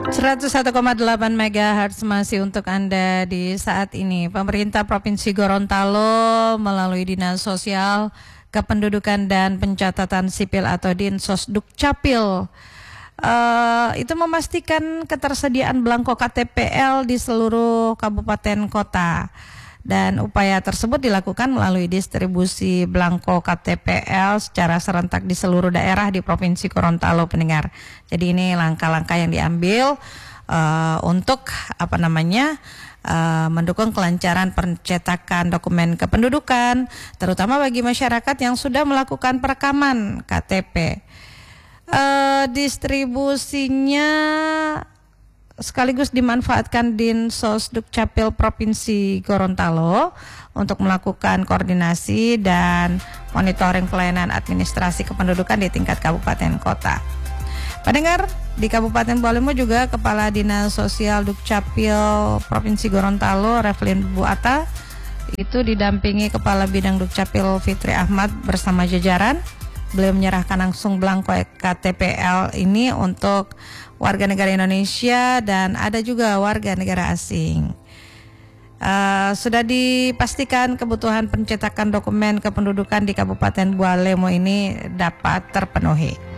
101,8 MHz masih untuk Anda di saat ini. Pemerintah Provinsi Gorontalo melalui Dinas Sosial Kependudukan dan Pencatatan Sipil atau Dinsos Dukcapil itu memastikan ketersediaan belangko KTPL di seluruh kabupaten kota. Dan upaya tersebut dilakukan melalui distribusi belangko KTPL secara serentak di seluruh daerah di Provinsi Gorontalo, pendengar. Jadi ini langkah-langkah yang diambil untuk mendukung kelancaran pencetakan dokumen kependudukan, terutama bagi masyarakat yang sudah melakukan perekaman KTP. Distribusinya sekaligus dimanfaatkan Dinsos Dukcapil Provinsi Gorontalo untuk melakukan koordinasi dan monitoring pelayanan administrasi kependudukan di tingkat kabupaten kota. Pendengar, di Kabupaten Bualemo juga Kepala Dinas Sosial Dukcapil Provinsi Gorontalo, Revlin Buata, itu didampingi Kepala Bidang Dukcapil Fitri Ahmad bersama jajaran. Beliau menyerahkan langsung belangko KTPL ini untuk warga negara Indonesia dan ada juga warga negara asing. Sudah dipastikan kebutuhan pencetakan dokumen kependudukan di Kabupaten Bualemo ini dapat terpenuhi.